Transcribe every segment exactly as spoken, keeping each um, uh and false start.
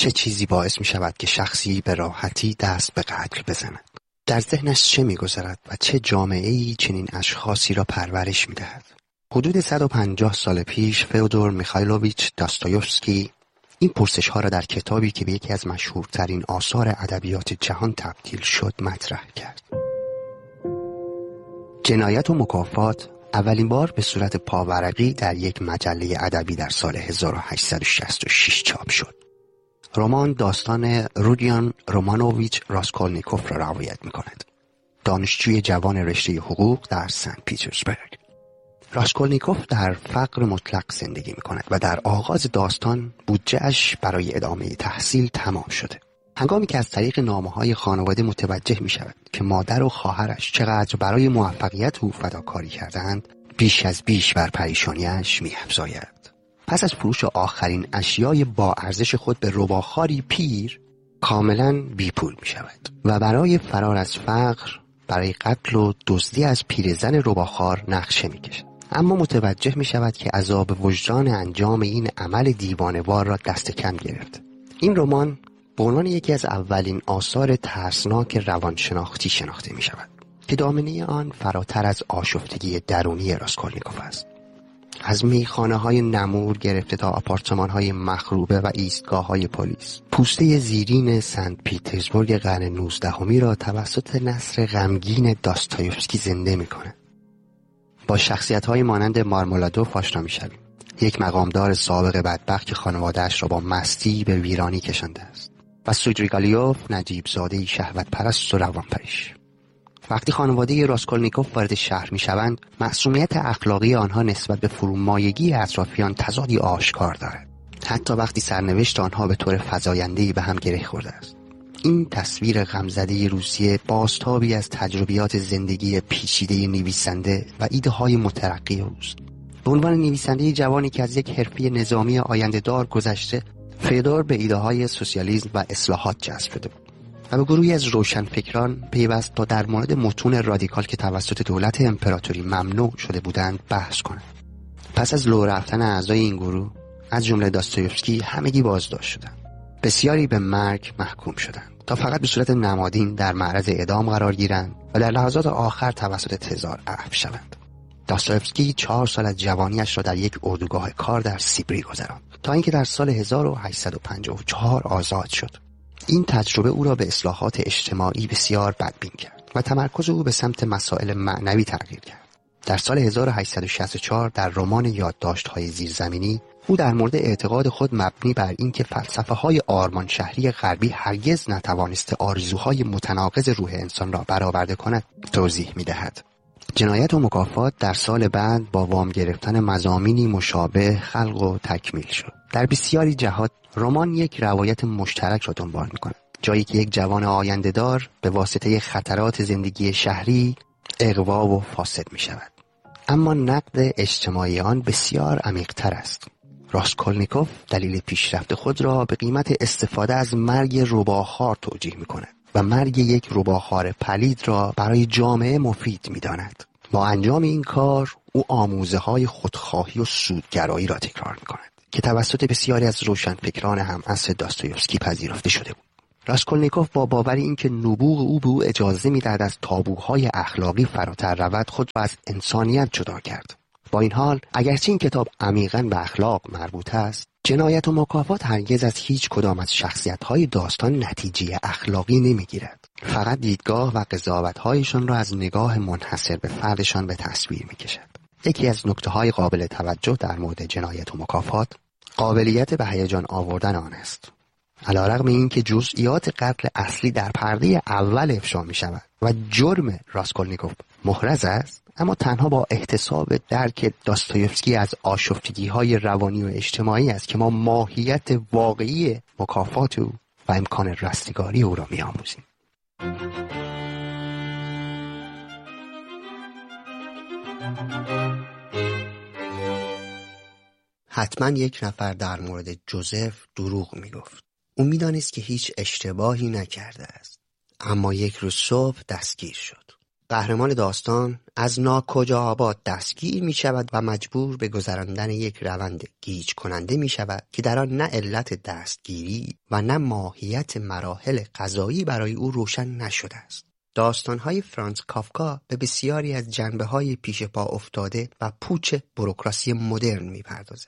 چه چیزی باعث می شود که شخصی به راحتی دست به قتل بزند؟ در ذهنش چه می گذرد و چه جامعه‌ای چنین اشخاصی را پرورش می دهد؟ حدود صد و پنجاه سال پیش فئودور میخایلوویچ داستایوفسکی این پرسش ها را در کتابی که به یکی از مشهورترین آثار ادبیات جهان تبدیل شد مطرح کرد. جنایت و مکافات اولین بار به صورت پاورقی در یک مجله ادبی در سال هزار و هشتصد و شصت و شش چاپ شد. رمان داستان رودیان رومانوویچ راسکولنیکوف را روایت می‌کند. دانشجوی جوان رشته حقوق در سن پیترزبورگ. راسکولنیکوف در فقر مطلق زندگی می‌کند و در آغاز داستان بودجه‌اش برای ادامه تحصیل تمام شده. هنگامی که از طریق نامه‌های خانواده متوجه می‌شود که مادر و خواهرش چقدر برای موفقیت او فداکاری کردند، بیش از بیش بر پریشانی‌اش می‌افزاید. پس از فروش آخرین اشیای با ارزش خود به رباخواری پیر، کاملاً بیپول می‌شود و برای فرار از فقر، برای قتل و دزدی از پیرزن رباخوار نقشه می‌کشد. اما متوجه می‌شود که عذاب وجدان انجام این عمل دیوانه‌وار را دست کم گرفت. این رمان به عنوان یکی از اولین آثار ترسناک روانشناختی شناخته می‌شود که دامنه آن فراتر از آشفتگی درونی راسکولنیکوف است. از میخانه‌های نمور گرفته تا آپارتمان‌های مخروبه و ایستگاه‌های پلیس، پوسته زیرین سنت پیترزبورگ قرن نوزدهمی را توسط نثر غمگین داستایوفسکی زنده می‌کند. با شخصیت‌های مانند مارمولادوف آشنا می‌شویم، یک مقامدار سابق بدبخت که خانواده‌اش را با مستی به ویرانی کشانده است، و سودریگالیوف، نجیب زاده‌ای شهوت پرست و روانپریش. وقتی خانواده راسکولنیکوف وارد شهر می‌شوند، معصومیت اخلاقی آنها نسبت به فرومایگی اطرافیان تضادی آشکار دارد، حتی وقتی سرنوشت آنها به طور فزاینده‌ای به هم گره خورده است. این تصویر غمزده روسیه بازتابی از تجربیات زندگی پیچیده نویسنده و ایده‌های مترقی اوست. به عنوان نویسنده جوانی که از یک حرفه نظامی آینده‌دار گذشته، فئودور به ایده‌های سوسیالیسم و اصلاحات جذب شده بود و به گروهی از روشنفکران پیوست تا در مورد متون رادیکال که توسط دولت امپراتوری ممنوع شده بودند بحث کنند. پس از لو رفتن اعضای این گروه، از جمله داستایوفسکی، همگی بازداشت شدند. بسیاری به مرگ محکوم شدند تا فقط به صورت نمادین در معرض اعدام قرار گیرند و در لحظات آخر توسط تزار عفو شوند. داستایوفسکی چهار سال از جوانیش را در یک اردوگاه کار در سیبری گذراند تا اینکه در سال هزار و هشتصد و پنجاه و چهار آزاد شد. این تجربه او را به اصلاحات اجتماعی بسیار بدبین کرد و تمرکز او به سمت مسائل معنوی تغییر کرد. در سال هزار و هشتصد و شصت و چهار در رمان یادداشت‌های زیرزمینی، او در مورد اعتقاد خود مبنی بر اینکه فلسفه‌های آرمان شهری غربی هرگز نتوانسته آرزوهای متناقض روح انسان را برآورده کند توضیح می‌دهد. جنایت و مکافات در سال بعد با وام گرفتن مضامینی مشابه خلق و تکمیل شد. در بسیاری جهات رمان یک روایت مشترک را دنبال می‌کند، جایی که یک جوان آینده‌دار به واسطه خطرات زندگی شهری اغوا و فاسد می‌شود. اما نقد اجتماعی آن بسیار عمیق‌تر است. راسکولنیکوف دلیل پیشرفت خود را به قیمت استفاده از مرگ رباخوار توجیه می‌کند و مرگ یک رباخوار پلید را برای جامعه مفید می‌داند. با انجام این کار او آموزه‌های خودخواهی و سودگرایی را تکرار می‌کند که توسط بسیاری از روشنفکران هم عصر داستایوفسکی پذیرفته شده بود. راسکولنیکوف با باور اینکه نبوغ او به او اجازه می‌دهد از تابوهای اخلاقی فراتر رود، خود را از انسانیت جدا کرد. با این حال، اگرچه این کتاب عمیقاً به اخلاق مربوط است، جنایت و مکافات هرگز از هیچ کدام از شخصیت‌های داستان نتیجه اخلاقی نمی‌گیرد. فقط دیدگاه و قضاوت‌هایشان را از نگاه منحصر به فردشان به تصویر می‌کشد. یکی از نکته‌های قابل توجه در مورد جنایت و مکافات، قابلیت به هیجان آوردن آن است. علی‌رغم اینکه جزئیات قتل اصلی در پرده اول افشا می‌شود و جرم راسکولنیکوف محرز است، اما تنها با احتساب درک داستایوفسکی از آشفتگی‌های روانی و اجتماعی است که ما ماهیت واقعی مکافات او و امکان رستگاری او را می‌آموزیم. حتما یک نفر در مورد جوزف دروغ می‌گفت. او می‌دانست که هیچ اشتباهی نکرده است، اما یک روز صبح دستگیر شد. قهرمان داستان از ناکجا آباد دستگیر می شود و مجبور به گذراندن یک روند گیج کننده می شود که در آن نه علت دستگیری و نه ماهیت مراحل قضایی برای او روشن نشده است. داستان‌های فرانتز کافکا به بسیاری از جنبه‌های پیش پا افتاده و پوچ بوروکراسی مدرن می‌پردازد.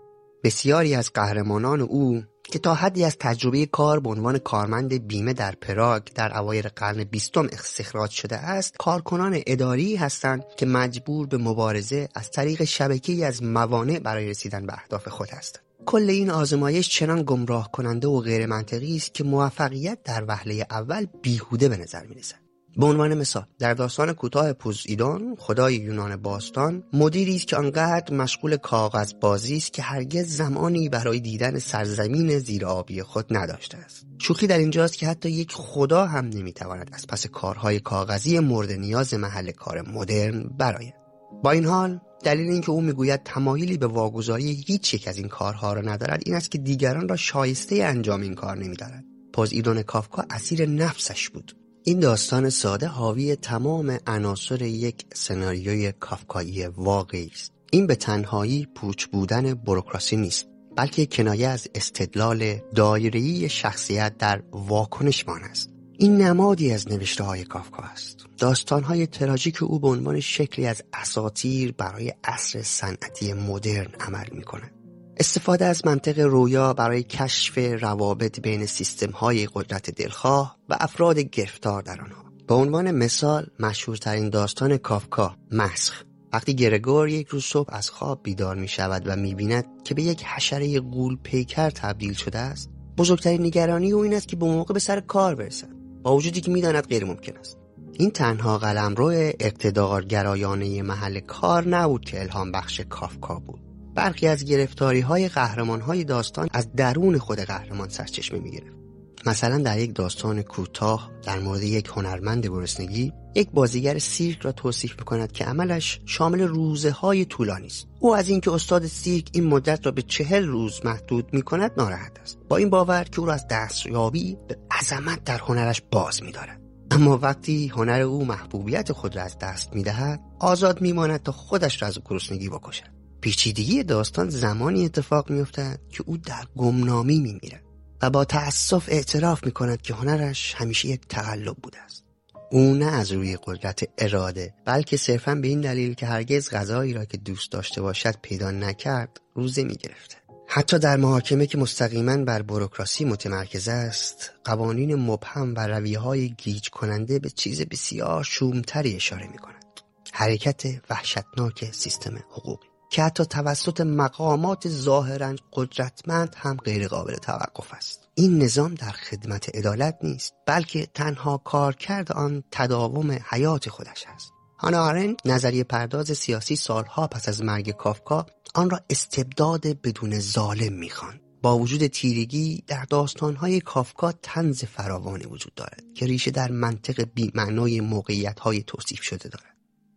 بسیاری از قهرمانان او که تا حدی از تجربه کار به عنوان کارمند بیمه در پراگ در اوایل قرن بیستم استخراج شده است، کارکنان اداری هستند که مجبور به مبارزه از طریق شبکه‌ای از موانع برای رسیدن به اهداف خود هستند. کل این آزمایش چنان گمراه کننده و غیر منطقی است که موفقیت در وهله اول بیهوده به نظر می‌رسد. به عنوان مثال، در داستان کوتاه پوزیدون، خدای یونان باستان، مدیری است که آنقدر مشغول کاغذ بازی است که هرگز زمانی برای دیدن سرزمین زیرآبی خود نداشته است. شوخی در اینجاست که حتی یک خدا هم نمیتواند از پس کارهای کاغذی مورد نیاز محل کار مدرن برآید. با این حال، دلیل اینکه او میگوید تمایلی به واگذاری هیچ یک از این کارها را ندارد این است که دیگران را شایسته انجام این کار نمی‌دارد. پوزیدون کافکا اسیر نفسش بود. این داستان ساده حاوی تمام عناصر یک سناریوی کافکایی واقعی است. این به تنهایی پوچ بودن بوروکراسی نیست، بلکه کنایه از استدلال دایره‌ای شخصیت در واکنشمان است. این نمادی از نوشته‌های کافکا است. داستان‌های تراژیک او به عنوان شکلی از اساطیر برای عصر صنعتی مدرن عمل می‌کند. استفاده از منطق رویا برای کشف روابط بین سیستم‌های قدرت دلخواه و افراد گرفتار در آنها. به عنوان مثال، مشهورترین داستان کافکا، مسخ، وقتی گرگور یک روز صبح از خواب بیدار می شود و می بیند که به یک حشره غول پیکر تبدیل شده است، بزرگترین نگرانی او این است که به موقع به سر کار برسد، با وجودی که می داند غیر ممکن است. این تنها قلمرو اقتدارگرایانه محل کار نبود که الهام بخش کافکا بود. برخی از گرفتاری‌های قهرمان‌های داستان از درون خود قهرمان سرچشمه می‌گیرد. مثلا در یک داستان کوتاه در مورد یک هنرمند گرسنگی، یک بازیگر سیرک را توصیف می‌کند که عملش شامل روزه‌های طولانی است. او از اینکه استاد سیرک این مدت را به چهل روز محدود می‌کند ناراحت است، با این باور که او را از دستیابی به عظمت در هنرش باز می‌دارد. اما وقتی هنر او محبوبیت خود را از دست می‌دهد، آزاد می‌ماند تا خودش را از گرسنگی بکشد. پیچیدگی داستان زمانی اتفاق می‌افتد که او در گمنامی می‌میرد و با تأسف اعتراف می‌کند که هنرش همیشه یک تقلب بوده است. او نه از روی قدرت اراده، بلکه صرفاً به این دلیل که هرگز غذایی را که دوست داشته باشد پیدا نکرد، روزه می‌گرفته. حتی در محاکمه که مستقیماً بر بوروکراسی متمرکز است، قوانین مبهم و رویه‌های گیج کننده به چیز بسیار شومتری اشاره می‌کند: حرکت وحشتناک سیستم حقوقی که حتی توسط مقامات ظاهراً قدرتمند هم غیر قابل توقف است. این نظام در خدمت عدالت نیست، بلکه تنها کارکرد آن تداوم حیات خودش است. هانا آرنت، نظریه پرداز سیاسی، سالها پس از مرگ کافکا آن را استبداد بدون ظالم می‌خواند. با وجود تیرگی در داستان‌های کافکا طنز فراوانی وجود دارد که ریشه در منطق بی‌معنای موقعیت‌های توصیف شده دارد.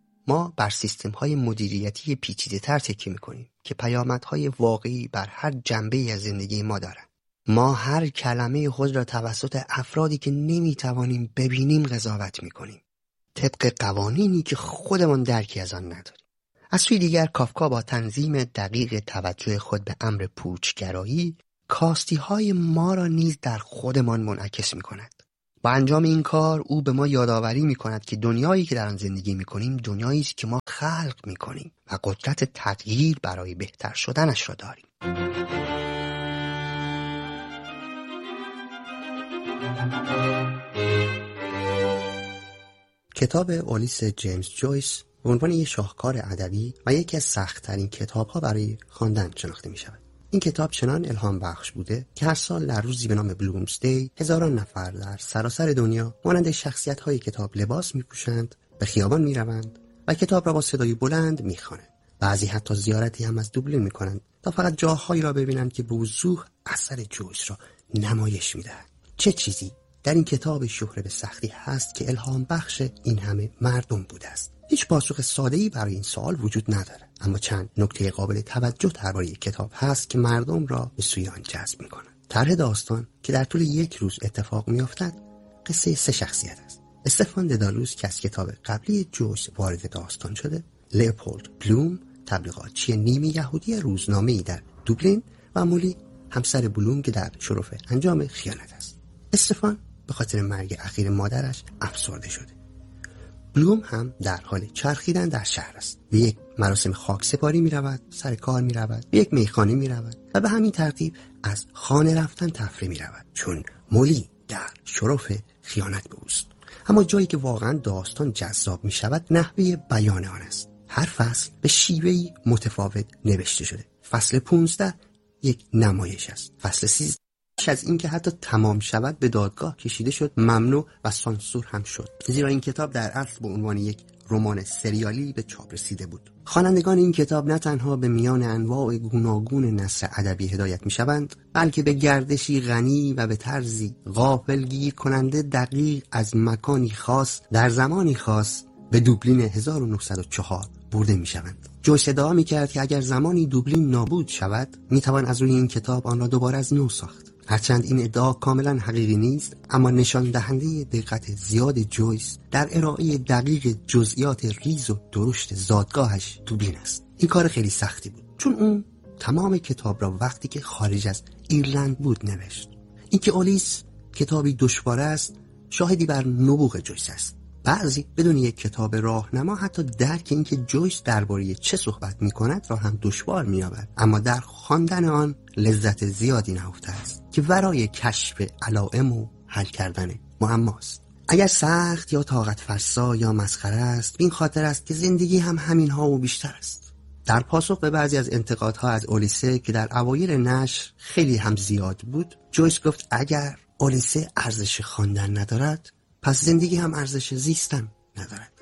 ما بر سیستم‌های مدیریتی پیچیده‌تر تکیه می‌کنیم که پیامدهای واقعی بر هر جنبه‌ای از زندگی ما دارند. ما هر کلمه خود را توسط افرادی که نمی‌توانیم ببینیم قضاوت می‌کنیم، طبق قوانینی که خودمان درکی از آن نداریم. از سوی دیگر کافکا با تنظیم دقیق توجه خود به امر پوچگرایی، کاستی‌های ما را نیز در خودمان منعکس می‌کند. با انجام این کار او به ما یادآوری می‌کند که دنیایی که در آن زندگی می‌کنیم دنیایی است که ما خلق می‌کنیم و قدرت تغییر برای بهتر شدنش را داریم. کتاب اولیس جیمز جویس به عنوان یک شاهکار ادبی و یکی از سخت‌ترین کتاب‌ها برای خواندن شناخته می‌شود. این کتاب چنان الهام بخش بوده که هر سال در روزی به نام بلومسدی هزاران نفر در سراسر دنیا مانند شخصیت‌های کتاب لباس می‌پوشند، به خیابان می‌روند و کتاب را با صدای بلند می‌خوانند. بعضی حتی زیارتی هم از دوبلین می‌کنند تا فقط جاهایی را ببینند که به وضوح اثر جویس را نمایش می‌دهد. چه چیزی در این کتاب شهره به سختی هست که الهام بخش این همه مردم بوده است؟ هیچ پاسخ ساده‌ای برای این سوال وجود ندارد، اما چند نکته قابل توجه درباره یک کتاب هست که مردم را به سوی آن جذب می‌کند. طرح داستان که در طول یک روز اتفاق می‌افتد، قصه سه شخصیت است: استفان ددالوس که از کتاب قبلی جویس وارد داستان شده، لئوپولد بلوم تبلیغاتچی نیمی یهودی روزنامه‌ای در دوبلین و مولی همسر بلوم که در شرف انجام خیانت است. استفان به خاطر مرگ اخیر مادرش افسرده شده. بلوم هم در حال چرخیدن در شهر است. به یک مراسم خاکسپاری می رود، سر کار می رود، به یک میخانه می رود و به همین ترتیب از خانه رفتن تفریح می رود، چون مولی در شرف خیانت به اوست. اما جایی که واقعا داستان جذاب می شود نحوه بیان آن است. هر فصل به شیوهی متفاوت نوشته شده. فصل پونزده یک نمایش است. فصل سیزده از این که حتی تمام شود به دادگاه کشیده شد، ممنوع و سانسور هم شد، زیرا این کتاب در اصل به عنوان یک رمان سریالی به چاپ رسیده بود. خوانندگان این کتاب نه تنها به میان انواع گوناگون نثر ادبی هدایت می‌شوند، بلکه به گردشی غنی و به طرزی غافلگیر کننده دقیق از مکانی خاص در زمانی خاص به دوبلین هزار و نهصد و چهار برده می‌شوند. جویس ادعا می‌کرد که اگر زمانی دوبلین نابود شود، می‌توان از روی این کتاب آن را دوباره از نو ساخت. هرچند این ادعا کاملا حقیقی نیست، اما نشان دهنده دقت زیاد جویس در ارائه دقیق جزئیات ریز و درشت زادگاهش دوبلین است. این کار خیلی سختی بود، چون اون تمام کتاب را وقتی که خارج از ایرلند بود نوشت. اینکه اولیس کتابی دشوار است شاهدی بر نبوغ جویس است. بعضی بدون یک کتاب راهنما حتی درک اینکه جویس درباره چه صحبت می‌کند را هم دشوار می‌یابد، اما در خواندن آن لذت زیادی نهفته است که ورای کشف علائم و حل کردن معماست. اگر سخت یا طاقت فرسا یا مسخره است، این خاطر است که زندگی هم همین‌ها و بیشتر است. در پاسخ به بعضی از انتقادها از اولیسه که در اوایل نشر خیلی هم زیاد بود، جویس گفت اگر اولیسه ارزش خواندن ندارد، پس زندگی هم ارزش زیستن ندارد.